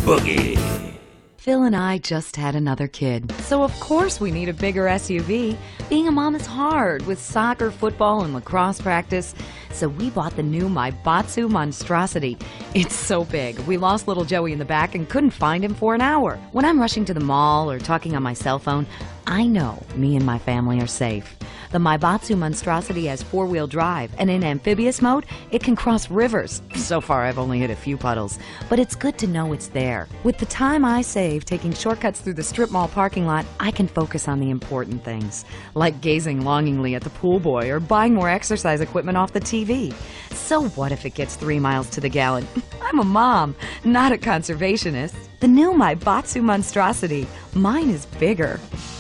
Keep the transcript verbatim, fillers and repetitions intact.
Boogie. Phil and I just had another kid, so of course we need a bigger S U V. Being a mom is hard with soccer, football, and lacrosse practice, so we bought the new Maibatsu Monstrosity. It's so big, we lost little Joey in the back and couldn't find him for an hour. When I'm rushing to the mall or talking on my cell phone, I know me and my family are safe. The Maibatsu Monstrosity has four-wheel drive, and in amphibious mode, it can cross rivers. So far, I've only hit a few puddles, but it's good to know it's there. With the time I save taking shortcuts through the strip mall parking lot, I can focus on the important things, like gazing longingly at the pool boy or buying more exercise equipment off the T V. So what if it gets three miles to the gallon? I'm a mom, not a conservationist. The new Maibatsu Monstrosity. Mine is bigger.